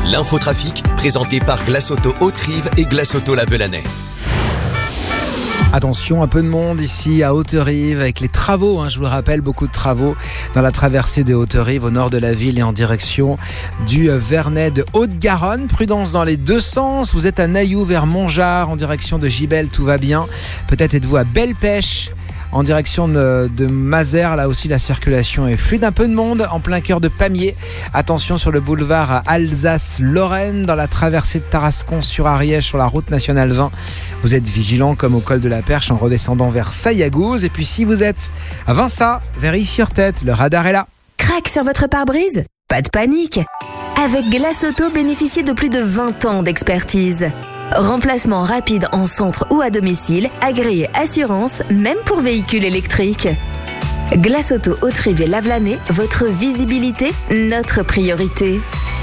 L'infotrafic, présenté par Glace Auto Haute-Rive et Glace Auto Lavelanet. Attention, un peu de monde ici à Haute-Rive avec les travaux, je vous le rappelle, beaucoup de travaux dans la traversée de Haute-Rive au nord de la ville et en direction du Vernet de Haute-Garonne. Prudence dans les deux sens, vous êtes à Nailloux vers Montgeard en direction de Gibel, tout va bien. Peut-être êtes-vous à Belle-Pêche en direction de Mazères, là aussi la circulation est fluide. Un peu de monde en plein cœur de Pamiers. Attention sur le boulevard à Alsace-Lorraine, dans la traversée de Tarascon sur Ariège sur la route nationale 20. Vous êtes vigilant comme au col de la Perche en redescendant vers Sayagouz. Et puis si vous êtes à Vinça, vers Issy-sur-Tête, le radar est là. Crac sur votre pare-brise ? Pas de panique. Avec Glace Auto, bénéficiez de plus de 20 ans d'expertise. Remplacement rapide en centre ou à domicile, agréé assurance, même pour véhicules électriques. Glace Auto Haute-Rive et Lavelanet, votre visibilité, notre priorité.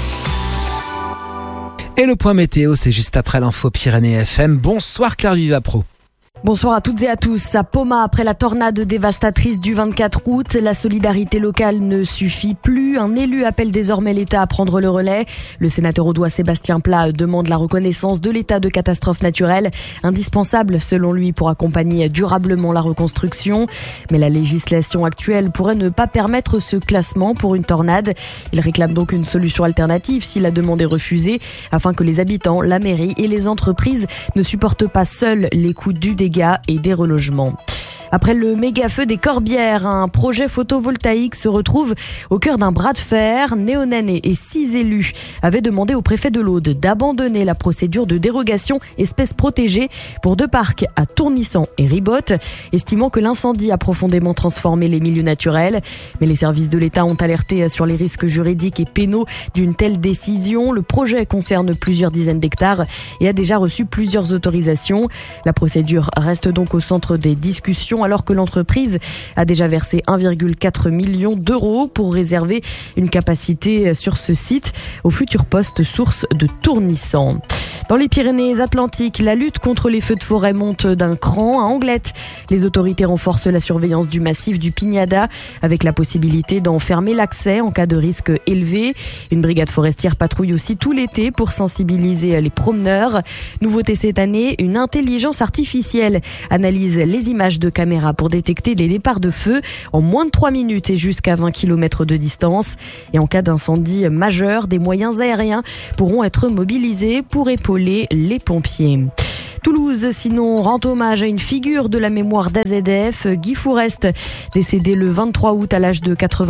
Et le point météo, c'est juste après l'info Pyrénées FM. Bonsoir Claire Vivapro. Bonsoir à toutes et à tous. À Poma, après la tornade dévastatrice du 24 août, la solidarité locale ne suffit plus. Un élu appelle désormais l'État à prendre le relais. Le sénateur audois Sébastien Pla demande la reconnaissance de l'état de catastrophe naturelle, indispensable selon lui pour accompagner durablement la reconstruction. Mais la législation actuelle pourrait ne pas permettre ce classement pour une tornade. Il réclame donc une solution alternative si la demande est refusée, afin que les habitants, la mairie et les entreprises ne supportent pas seuls les coûts du dégât et des relogements. Après le méga-feu des Corbières, un projet photovoltaïque se retrouve au cœur d'un bras de fer. Néonanais et 6 élus avaient demandé au préfet de l'Aude d'abandonner la procédure de dérogation espèces protégées pour 2 parcs à Tournissan et Ribotte, estimant que l'incendie a profondément transformé les milieux naturels. Mais les services de l'État ont alerté sur les risques juridiques et pénaux d'une telle décision. Le projet concerne plusieurs dizaines d'hectares et a déjà reçu plusieurs autorisations. La procédure reste donc au centre des discussions, alors que l'entreprise a déjà versé 1,4 million d'euros pour réserver une capacité sur ce site au futur poste source de Tournissan. Dans les Pyrénées-Atlantiques, la lutte contre les feux de forêt monte d'un cran. À Anglette, les autorités renforcent la surveillance du massif du Pignada avec la possibilité d'en fermer l'accès en cas de risque élevé. Une brigade forestière patrouille aussi tout l'été pour sensibiliser les promeneurs. Nouveauté cette année, une intelligence artificielle analyse les images de caméras pour détecter les départs de feu en moins de 3 minutes et jusqu'à 20 km de distance. Et en cas d'incendie majeur, des moyens aériens pourront être mobilisés pour épauler les pompiers. Toulouse, sinon, rend hommage à une figure de la mémoire d'AZF. Guy Fourest, décédé le 23 août à l'âge de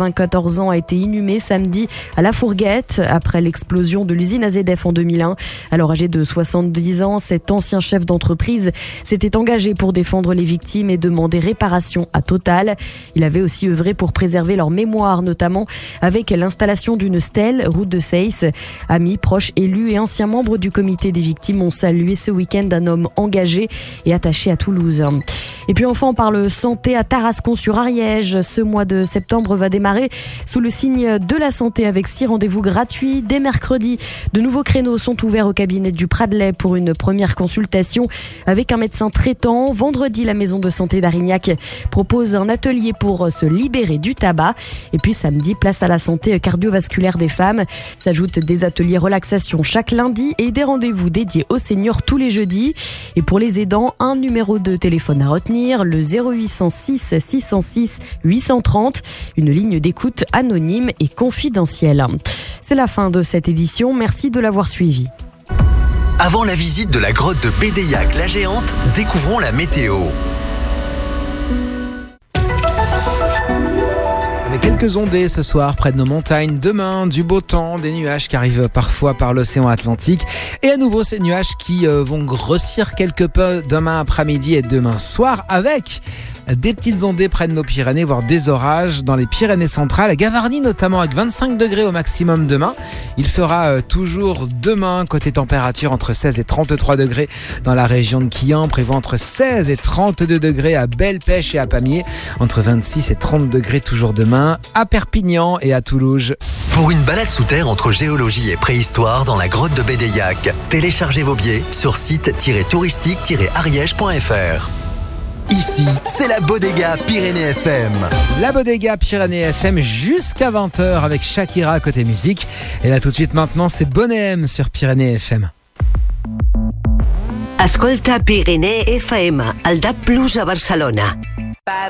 94 ans, a été inhumé samedi à La Fourguette après l'explosion de l'usine AZF en 2001. Alors âgé de 70 ans, cet ancien chef d'entreprise s'était engagé pour défendre les victimes et demander réparation à Total. Il avait aussi œuvré pour préserver leur mémoire, notamment avec l'installation d'une stèle route de Seyss. Amis, proches, élus et anciens membres du comité des victimes ont salué ce week-end un homme engagé et attaché à Toulouse. Et puis enfin, on parle santé à Tarascon-sur-Ariège. Ce mois de septembre va démarrer sous le signe de la santé avec 6 rendez-vous gratuits. Dès mercredi, de nouveaux créneaux sont ouverts au cabinet du Pradelet pour une première consultation avec un médecin traitant. Vendredi, la maison de santé d'Arignac propose un atelier pour se libérer du tabac. Et puis samedi, place à la santé cardiovasculaire des femmes. S'ajoutent des ateliers relaxation chaque lundi et des rendez-vous dédiés aux seniors tous les jeudis. Et pour les aidants, un numéro de téléphone à retenir, le 0806 606 830, une ligne d'écoute anonyme et confidentielle. C'est la fin de cette édition, merci de l'avoir suivi. Avant la visite de la grotte de Bédéiac la Géante, découvrons la météo. Avec quelques ondées ce soir près de nos montagnes. Demain, du beau temps, des nuages qui arrivent parfois par l'océan Atlantique. Et à nouveau, ces nuages qui vont grossir quelque peu demain après-midi et demain soir avec des petites ondées près de nos Pyrénées, voire des orages dans les Pyrénées centrales. Gavarnie notamment avec 25 degrés au maximum demain. Il fera toujours demain, côté température, entre 16 et 33 degrés dans la région de Quillan. On prévoit entre 16 et 32 degrés à Belle-Pêche et à Pamiers. Entre 26 et 30 degrés toujours demain à Perpignan et à Toulouse. Pour une balade sous terre entre géologie et préhistoire dans la grotte de Bédéiac, téléchargez vos billets sur site-touristique-ariège.fr. Ici, c'est la Bodega Pyrénées FM. La Bodega Pyrénées FM jusqu'à 20h avec Shakira côté musique. Et là tout de suite maintenant, c'est Bonnet M sur Pyrénées FM. Escolta Pyrénées FM, el DAB+ a Barcelona.